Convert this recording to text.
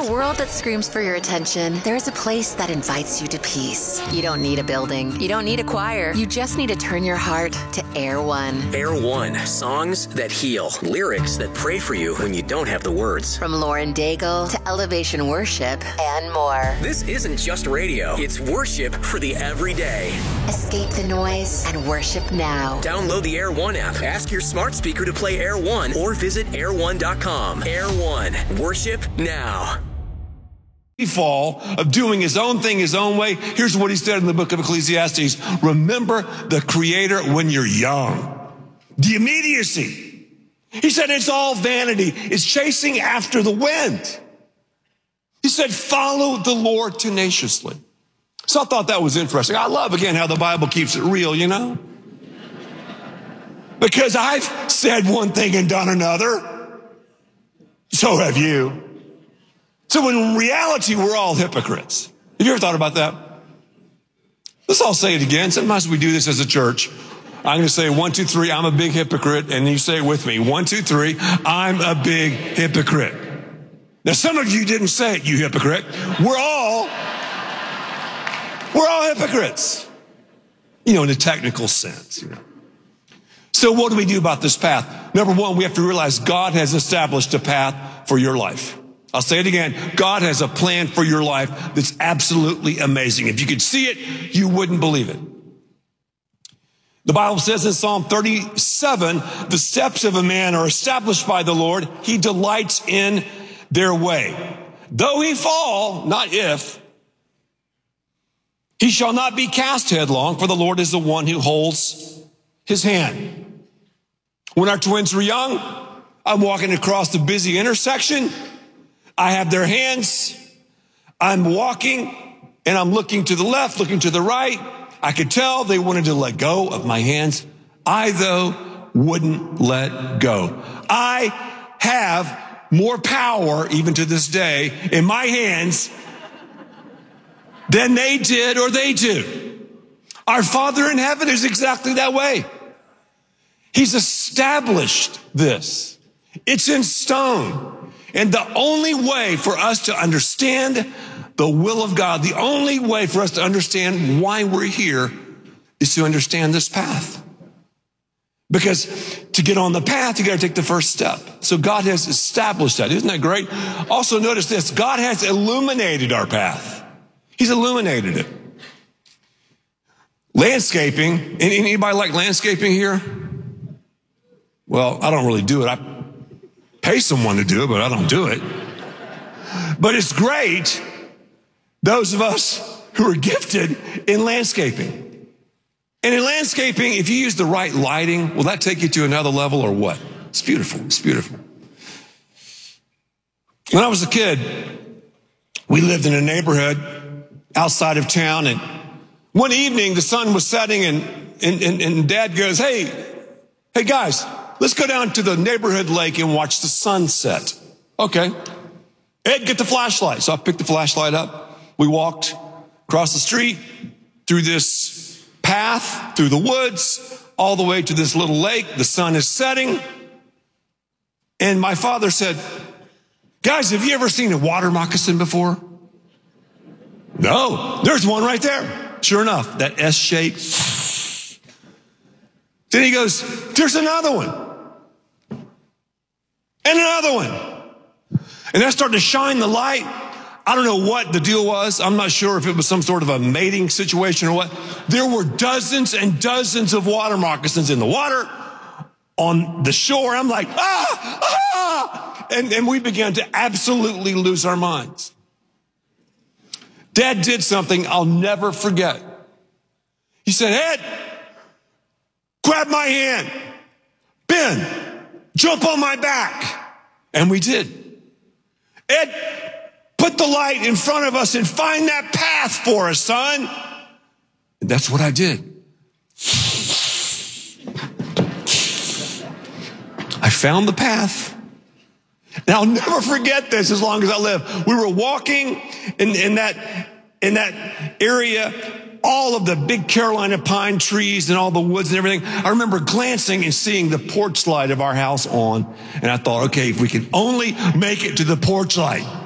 a world that screams for your attention, there's a place that invites you to peace. You don't need a building. You don't need a choir. You just need to turn your heart to Air One. Air One. Songs that heal. Lyrics that pray for you when you don't have the words. From Lauren Daigle to Elevation Worship and more. This isn't just radio. It's worship for the everyday. Escape the noise and worship now. Download the Air One app. Ask your smart speaker to play Air One or visit air1.com. Air One. Worship now. Fall of doing his own thing his own way. Here's what he said in the book of Ecclesiastes. Remember the Creator when you're young. The immediacy. He said it's all vanity. It's chasing after the wind. He said follow the Lord tenaciously. So I thought that was interesting. I love, again, how the Bible keeps it real, you know? Because I've said one thing and done another. So have you. So in reality, we're all hypocrites. Have you ever thought about that? Let's all say it again. Sometimes we do this as a church. I'm going to say 1, 2, 3, I'm a big hypocrite. And you say it with me. 1, 2, 3, I'm a big hypocrite. Now, some of you didn't say it, you hypocrite. We're all hypocrites. You know, in a technical sense, you know. So what do we do about this path? Number one, we have to realize God has established a path for your life. I'll say it again. God has a plan for your life that's absolutely amazing. If you could see it, you wouldn't believe it. The Bible says in Psalm 37, the steps of a man are established by the Lord. He delights in their way. Though he fall, not if, he shall not be cast headlong, for the Lord is the one who holds his hand. When our twins were young, I'm walking across the busy intersection. I have their hands. I'm walking and I'm looking to the left, looking to the right. I could tell they wanted to let go of my hands. I, though, wouldn't let go. I have more power, even to this day, in my hands than they did or they do. Our Father in heaven is exactly that way. He's established this. It's in stone. And the only way for us to understand the will of God, the only way for us to understand why we're here is to understand this path. Because to get on the path, you got to take the first step. So God has established that. Isn't that great? Also notice this. God has illuminated our path. He's illuminated it. Landscaping. Anybody like landscaping here? Well, I don't really do it. I pay someone to do it, but I don't do it. But it's great, those of us who are gifted in landscaping. And in landscaping, if you use the right lighting, will that take you to another level or what? It's beautiful. It's beautiful. When I was a kid, we lived in a neighborhood outside of town, and one evening the sun was setting and Dad goes, hey guys, let's go down to the neighborhood lake and watch the sunset. Okay. Ed, get the flashlight. So I picked the flashlight up. We walked across the street through this path, through the woods, all the way to this little lake. The sun is setting. And my father said, guys, have you ever seen a water moccasin before? No, there's one right there. Sure enough, that S shape. Then he goes, there's another one. And another one. And I started to shine the light. I don't know what the deal was. I'm not sure if it was some sort of a mating situation or what. There were dozens and dozens of water moccasins in the water, on the shore. I'm like, And we began to absolutely lose our minds. Dad did something I'll never forget. He said, Ed, grab my hand. Ben, jump on my back. And we did. Ed, put the light in front of us and find that path for us, son. And that's what I did. I found the path. And I'll never forget this as long as I live. We were walking in that area, all of the big Carolina pine trees and all the woods and everything. I remember glancing and seeing the porch light of our house on. And I thought, okay, if we can only make it to the porch light.